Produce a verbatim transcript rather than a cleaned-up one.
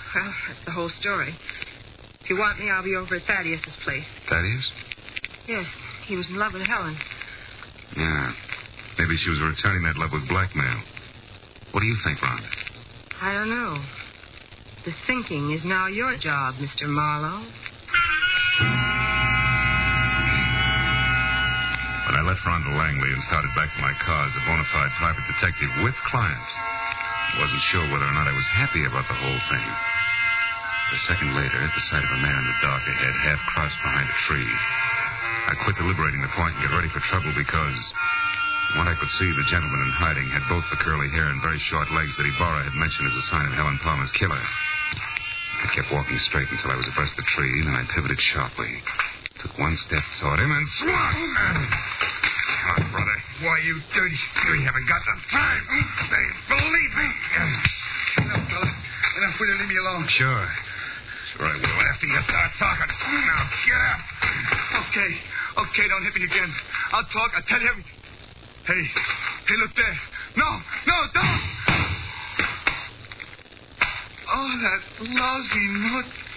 Well, that's the whole story. If you want me, I'll be over at Thaddeus's place. Thaddeus? Yes, he was in love with Helen. Yeah. Maybe she was returning that love with blackmail. What do you think, Rhonda? I don't know. The thinking is now your job, Mister Marlowe. When I left Rhonda Langley and started back to my car as a bona fide private detective with clients, I wasn't sure whether or not I was happy about the whole thing. A second later, at the sight of a man in the dark ahead, half crouched behind a tree, I quit deliberating the point and got ready for trouble because, from what I could see, the gentleman in hiding had both the curly hair and very short legs that Ibarra had mentioned as a sign of Helen Palmer's killer. I kept walking straight until I was abreast the tree, and then I pivoted sharply, took one step toward him, and swung! Come on, brother. Why, you dirty... You haven't got the time. They believe me. Enough, fella. Enough. Will you leave me alone? Sure. Sure I will after you start talking. Now, get up. Okay. Okay, don't hit me again. I'll talk. I'll tell you everything. Hey. Hey, look there. No. No, don't. Oh, that lousy nut.